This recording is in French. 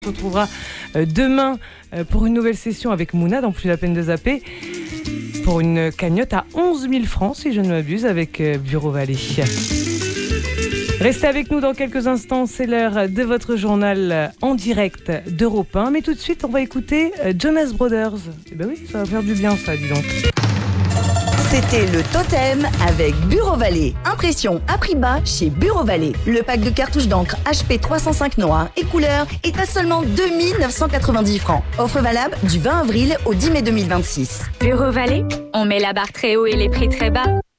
On se retrouvera demain pour une nouvelle session avec Mouna dans Plus la peine de zapper pour une cagnotte à 11 000 francs si je ne m'abuse avec Bureau Vallée. Restez avec nous dans quelques instants, c'est l'heure de votre journal en direct d'Europe 1. Mais tout de suite, on va écouter Jonas Brothers. Eh ben oui, ça va faire du bien ça, dis donc. C'était le Totem avec Bureau Vallée. Impression à prix bas chez Bureau Vallée. Le pack de cartouches d'encre HP 305 noir et couleur est à seulement 2 990 francs. Offre valable du 20 avril au 10 mai 2026. Bureau Vallée, on met la barre très haut et les prix très bas.